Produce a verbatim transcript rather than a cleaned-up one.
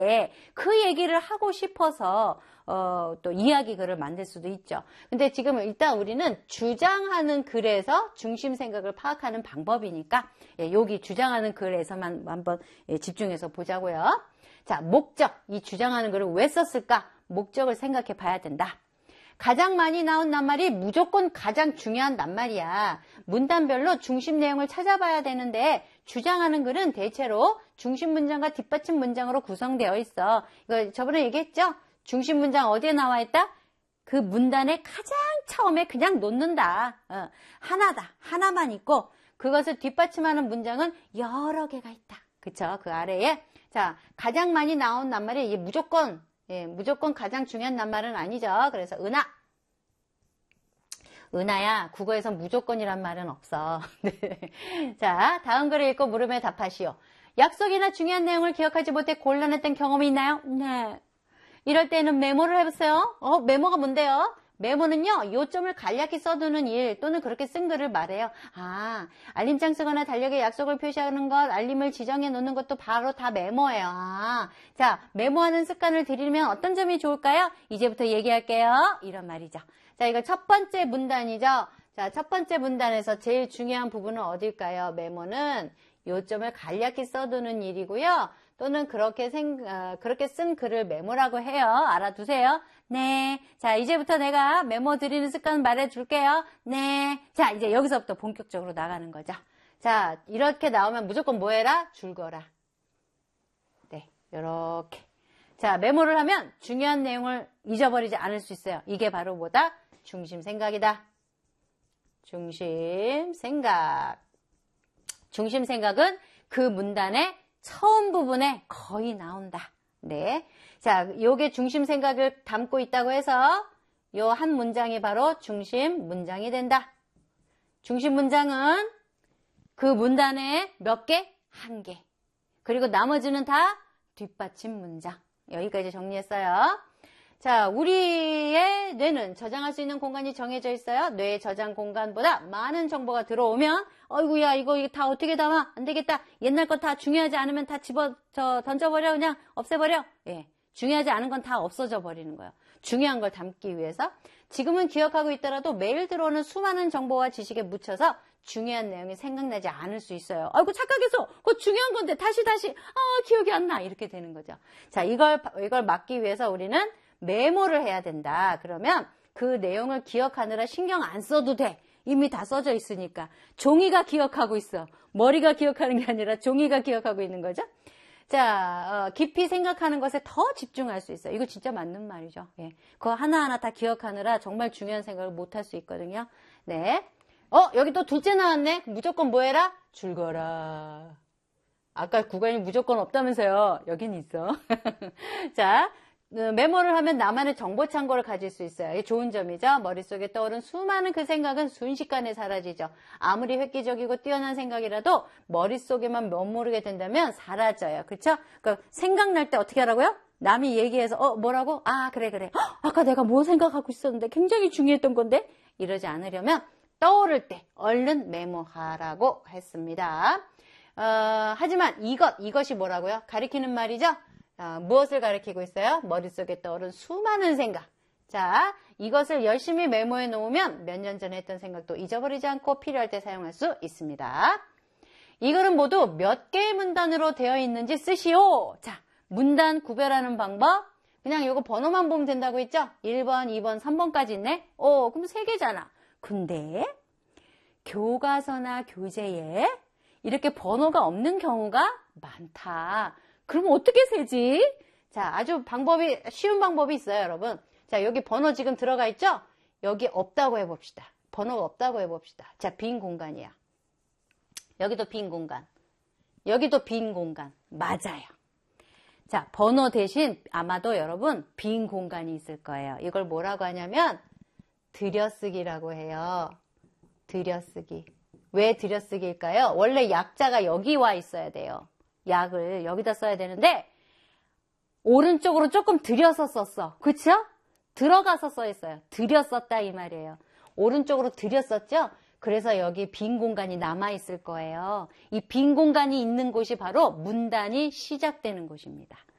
그 얘기를 하고 싶어서 어, 또 이야기 글을 만들 수도 있죠. 근데 지금 일단 우리는 주장하는 글에서 중심 생각을 파악하는 방법이니까 예, 여기 주장하는 글에서만 한번 예, 집중해서 보자고요. 자, 목적. 이 주장하는 글을 왜 썼을까? 목적을 생각해 봐야 된다. 가장 많이 나온 낱말이 무조건 가장 중요한 낱말이야. 문단별로 중심 내용을 찾아봐야 되는데 주장하는 글은 대체로 중심 문장과 뒷받침 문장으로 구성되어 있어. 이거 저번에 얘기했죠? 중심 문장 어디에 나와 있다? 그 문단의 가장 처음에 그냥 놓는다. 어, 하나다. 하나만 있고 그것을 뒷받침하는 문장은 여러 개가 있다. 그쵸? 그 아래에. 자, 가장 많이 나온 낱말이 이게 무조건 예, 무조건 가장 중요한 낱말은 아니죠. 그래서 은하. 은하야, 국어에선 무조건이란 말은 없어. 네. 자, 다음 글을 읽고 물음에 답하시오. 약속이나 중요한 내용을 기억하지 못해 곤란했던 경험이 있나요? 네. 이럴 때는 메모를 해보세요. 어, 메모가 뭔데요? 메모는요, 요점을 간략히 써두는 일 또는 그렇게 쓴 글을 말해요. 아, 알림장 쓰거나 달력에 약속을 표시하는 것, 알림을 지정해 놓는 것도 바로 다 메모예요. 아, 자, 메모하는 습관을 들이면 어떤 점이 좋을까요? 이제부터 얘기할게요. 이런 말이죠. 자, 이거 첫 번째 문단이죠. 자, 첫 번째 문단에서 제일 중요한 부분은 어딜까요? 메모는 요점을 간략히 써두는 일이고요. 또는 그렇게 생, 어, 그렇게 쓴 글을 메모라고 해요. 알아두세요. 네. 자, 이제부터 내가 메모 드리는 습관 말해줄게요. 네. 자, 이제 여기서부터 본격적으로 나가는 거죠. 자, 이렇게 나오면 무조건 뭐 해라? 줄거라. 네. 요렇게. 자, 메모를 하면 중요한 내용을 잊어버리지 않을 수 있어요. 이게 바로 뭐다? 중심 생각이다. 중심 생각. 중심 생각은 그 문단의 처음 부분에 거의 나온다. 네. 자, 요게 중심 생각을 담고 있다고 해서 요 한 문장이 바로 중심 문장이 된다. 중심 문장은 그 문단에 몇 개? 한 개. 그리고 나머지는 다 뒷받침 문장. 여기까지 정리했어요. 자, 우리의 뇌는 저장할 수 있는 공간이 정해져 있어요. 뇌의 저장 공간보다 많은 정보가 들어오면 어이구야 이거, 이거 다 어떻게 담아? 안 되겠다. 옛날 거 다 중요하지 않으면 다 집어 저 던져버려. 그냥 없애버려. 예, 중요하지 않은 건 다 없어져 버리는 거예요. 중요한 걸 담기 위해서. 지금은 기억하고 있더라도 매일 들어오는 수많은 정보와 지식에 묻혀서 중요한 내용이 생각나지 않을 수 있어요. 아이고 착각했어. 그거 중요한 건데 다시 다시 아 기억이 안 나. 이렇게 되는 거죠. 자, 이걸 이걸 막기 위해서 우리는 메모를 해야 된다. 그러면 그 내용을 기억하느라 신경 안 써도 돼. 이미 다 써져 있으니까. 종이가 기억하고 있어. 머리가 기억하는 게 아니라 종이가 기억하고 있는 거죠. 자, 어, 깊이 생각하는 것에 더 집중할 수 있어요. 이거 진짜 맞는 말이죠. 예. 그거 하나하나 다 기억하느라 정말 중요한 생각을 못 할 수 있거든요. 네. 어, 여기 또 둘째 나왔네. 무조건 뭐 해라? 줄거라. 아까 구간이 무조건 없다면서요. 여긴 있어. 자, 메모를 하면 나만의 정보 창고를 가질 수 있어요. 이게 좋은 점이죠. 머릿속에 떠오른 수많은 그 생각은 순식간에 사라지죠. 아무리 획기적이고 뛰어난 생각이라도 머릿속에만 머무르게 된다면 사라져요. 그렇죠? 그러니까 생각날 때 어떻게 하라고요? 남이 얘기해서 어 뭐라고? 아 그래 그래. 헉, 아까 내가 뭐 생각하고 있었는데 굉장히 중요했던 건데? 이러지 않으려면 떠오를 때 얼른 메모하라고 했습니다. 어, 하지만 이것, 이것이 뭐라고요? 가리키는 말이죠? 어, 무엇을 가리키고 있어요? 머릿속에 떠오른 수많은 생각. 자, 이것을 열심히 메모해 놓으면 몇 년 전에 했던 생각도 잊어버리지 않고 필요할 때 사용할 수 있습니다. 이 글은 모두 몇 개의 문단으로 되어 있는지 쓰시오. 자, 문단 구별하는 방법. 그냥 이거 번호만 보면 된다고 했죠? 일 번, 이 번, 삼 번까지 있네? 오, 그럼 세 개잖아. 근데 교과서나 교재에 이렇게 번호가 없는 경우가 많다. 그럼 어떻게 세지? 자, 아주 방법이, 쉬운 방법이 있어요, 여러분. 자, 여기 번호 지금 들어가 있죠? 여기 없다고 해봅시다. 번호가 없다고 해봅시다. 자, 빈 공간이야. 여기도 빈 공간. 여기도 빈 공간. 맞아요. 자, 번호 대신 아마도 여러분 빈 공간이 있을 거예요. 이걸 뭐라고 하냐면 들여쓰기라고 해요. 들여쓰기. 왜 들여쓰기일까요? 원래 약자가 여기 와 있어야 돼요. 약을 여기다 써야 되는데 오른쪽으로 조금 들여서 썼어. 그쵸? 들어가서 써 있어요. 들여썼다 이 말이에요. 오른쪽으로 들여썼죠? 그래서 여기 빈 공간이 남아 있을 거예요. 이 빈 공간이 있는 곳이 바로 문단이 시작되는 곳입니다.